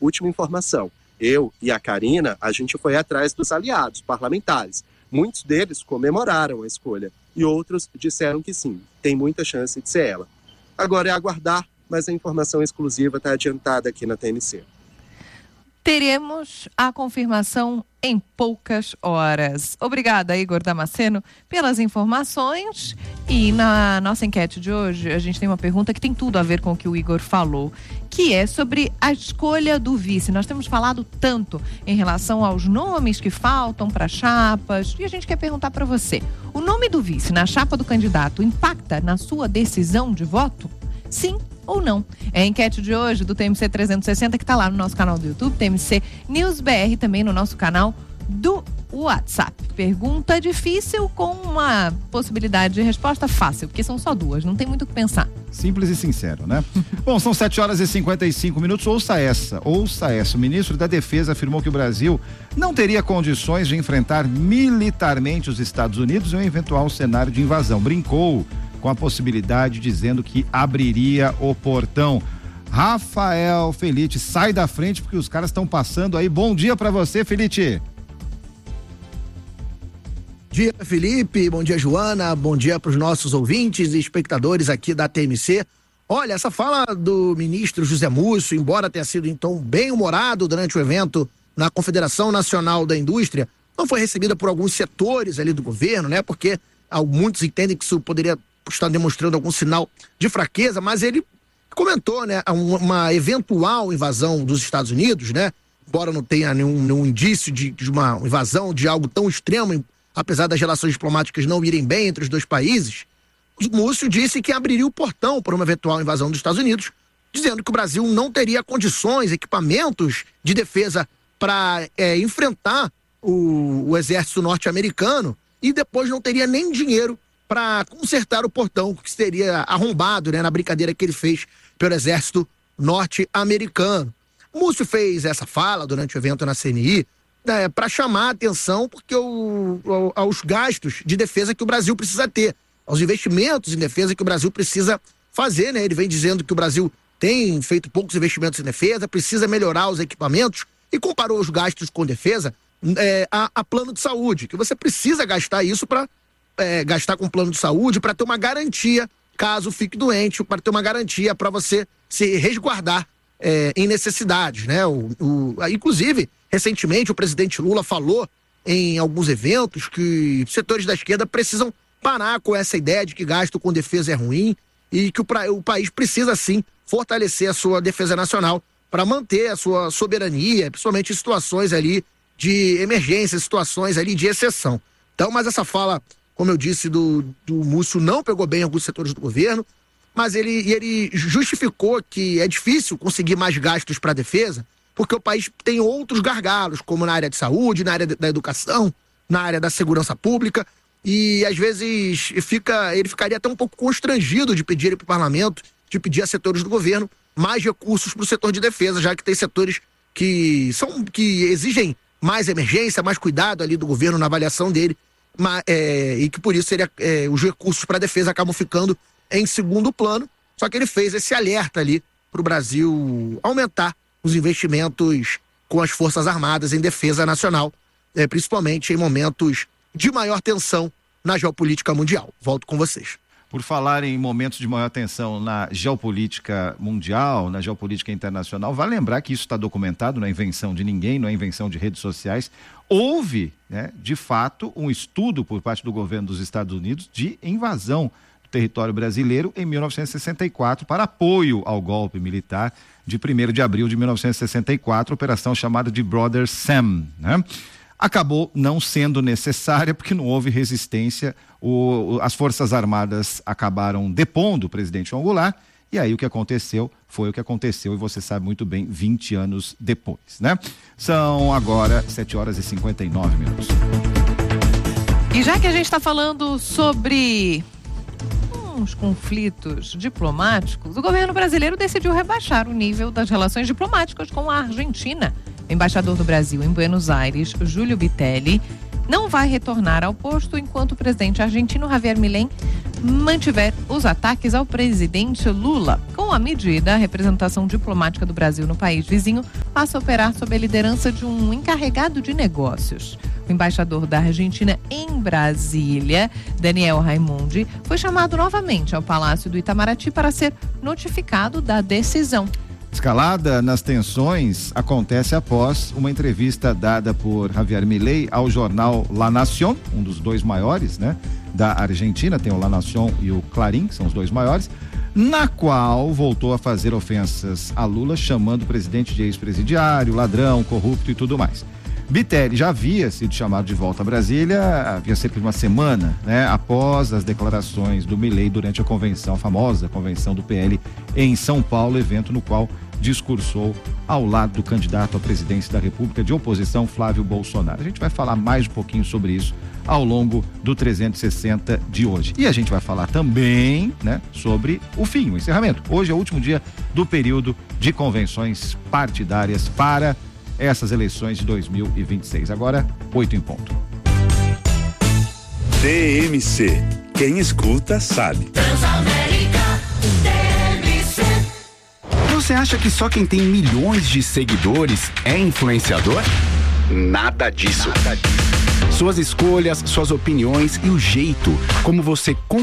última informação. Eu e a Karina, a gente foi atrás dos aliados parlamentares. Muitos deles comemoraram a escolha e outros disseram que sim, tem muita chance de ser ela. Agora é aguardar, mas a informação exclusiva está adiantada aqui na TMC. Teremos a confirmação em poucas horas. Obrigada, Igor Damasceno, pelas informações. E na nossa enquete de hoje, a gente tem uma pergunta que tem tudo a ver com o que o Igor falou, que é sobre a escolha do vice. Nós temos falado tanto em relação aos nomes que faltam para chapas, e a gente quer perguntar para você: o nome do vice na chapa do candidato impacta na sua decisão de voto? Sim ou não? É a enquete de hoje do TMC 360 que está lá no nosso canal do YouTube, TMC News BR, também no nosso canal do WhatsApp. Pergunta difícil com uma possibilidade de resposta fácil, porque são só duas, não tem muito o que pensar. Simples e sincero, né? Bom, são 7h55. Ouça essa. O ministro da Defesa afirmou que o Brasil não teria condições de enfrentar militarmente os Estados Unidos em um eventual cenário de invasão. Brincou com a possibilidade, dizendo que abriria o portão. Rafael Felite, sai da frente porque os caras estão passando aí. Bom dia para você, Felite. Bom dia, Felipe, bom dia, Joana, bom dia para os nossos ouvintes e espectadores aqui da TMC. Olha, essa fala do ministro José Múcio, embora tenha sido em tom bem humorado durante o evento na Confederação Nacional da Indústria, não foi recebida por alguns setores ali do governo, né? Porque muitos entendem que isso poderia estar demonstrando algum sinal de fraqueza, mas ele comentou, né, uma eventual invasão dos Estados Unidos, né? Embora não tenha nenhum indício de uma invasão de algo tão extremo, apesar das relações diplomáticas não irem bem entre os dois países, o Múcio disse que abriria o portão para uma eventual invasão dos Estados Unidos, dizendo que o Brasil não teria condições, equipamentos de defesa para enfrentar o exército norte-americano e depois não teria nem dinheiro para consertar o portão que seria arrombado, né, na brincadeira que ele fez pelo exército norte-americano. O Múcio fez essa fala durante o evento na CNI, para chamar a atenção porque aos gastos de defesa que o Brasil precisa ter, aos investimentos em defesa que o Brasil precisa fazer, né? Ele vem dizendo que o Brasil tem feito poucos investimentos em defesa, precisa melhorar os equipamentos e comparou os gastos com defesa a plano de saúde, que você precisa gastar isso para gastar com plano de saúde para ter uma garantia caso fique doente, para ter uma garantia para você se resguardar em necessidades, né? Inclusive, recentemente, o presidente Lula falou em alguns eventos que setores da esquerda precisam parar com essa ideia de que gasto com defesa é ruim e que o país precisa, sim, fortalecer a sua defesa nacional para manter a sua soberania, principalmente em situações ali de emergência, situações ali de exceção. Então, mas essa fala, como eu disse, do Múcio não pegou bem em alguns setores do governo, mas ele justificou que é difícil conseguir mais gastos para a defesa, porque o país tem outros gargalos, como na área de saúde, na área da educação, na área da segurança pública, e às vezes ele ficaria até um pouco constrangido de pedir para o parlamento, de pedir a setores do governo mais recursos para o setor de defesa, já que tem setores que exigem mais emergência, mais cuidado ali do governo na avaliação dele, e que por isso os recursos para a defesa acabam ficando em segundo plano. Só que ele fez esse alerta ali para o Brasil aumentar os investimentos com as Forças Armadas em defesa nacional, principalmente em momentos de maior tensão na geopolítica mundial. Volto com vocês. Por falar em momentos de maior tensão na geopolítica mundial, na geopolítica internacional, vale lembrar que isso está documentado, não é invenção de ninguém, não é invenção de redes sociais. Houve, né, de fato, um estudo por parte do governo dos Estados Unidos de invasão do território brasileiro em 1964 para apoio ao golpe militar de 1º de abril de 1964, operação chamada de Brother Sam, né? Acabou não sendo necessária porque não houve resistência, as Forças Armadas acabaram depondo o presidente João Goulart, e aí o que aconteceu foi o que aconteceu, e você sabe muito bem, 20 anos depois, né? São agora 7h59. E já que a gente está falando sobre uns conflitos diplomáticos, o governo brasileiro decidiu rebaixar o nível das relações diplomáticas com a Argentina. O embaixador do Brasil em Buenos Aires, Júlio Bitelli, não vai retornar ao posto enquanto o presidente argentino Javier Milei mantiver os ataques ao presidente Lula. Com a medida, a representação diplomática do Brasil no país vizinho passa a operar sob a liderança de um encarregado de negócios. O embaixador da Argentina em Brasília, Daniel Raimondi, foi chamado novamente ao Palácio do Itamaraty para ser notificado da decisão. Escalada nas tensões acontece após uma entrevista dada por Javier Milei ao jornal La Nación, um dos dois maiores, né, da Argentina, tem o La Nación e o Clarín, que são os dois maiores, na qual voltou a fazer ofensas a Lula, chamando o presidente de ex-presidiário, ladrão, corrupto e tudo mais. Bitelli já havia sido chamado de volta a Brasília havia cerca de uma semana, né, após as declarações do Milei durante a famosa convenção do PL em São Paulo, evento no qual discursou ao lado do candidato à presidência da República de oposição, Flávio Bolsonaro. A gente vai falar mais um pouquinho sobre isso ao longo do 360 de hoje. E a gente vai falar também, né, sobre o fim, o encerramento. Hoje é o último dia do período de convenções partidárias para essas eleições de 2026. Agora, 8 em ponto. TMC. Quem escuta sabe. Transamérica TMC. Você acha que só quem tem milhões de seguidores é influenciador? Nada disso. Suas escolhas, suas opiniões e o jeito como você